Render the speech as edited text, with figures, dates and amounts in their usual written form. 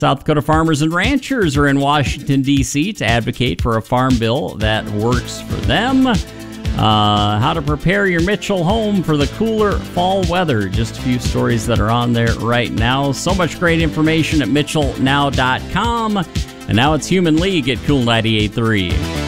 South Dakota farmers and ranchers are in Washington, D.C. to advocate for a farm bill that works for them. How to prepare your Mitchell home for the cooler fall weather. Just a few stories that are on there right now. So much great information at mitchellnow.com. And now it's Human League at Cool 98.3.